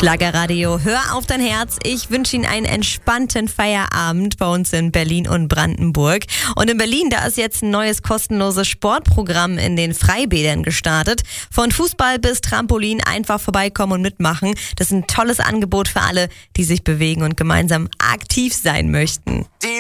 Schlagerradio, hör auf dein Herz. Ich wünsche Ihnen einen entspannten Feierabend bei uns in Berlin und Brandenburg. Und in Berlin, da ist jetzt ein neues kostenloses Sportprogramm in den Freibädern gestartet. Von Fußball bis Trampolin einfach vorbeikommen und mitmachen. Das ist ein tolles Angebot für alle, die sich bewegen und gemeinsam aktiv sein möchten. Die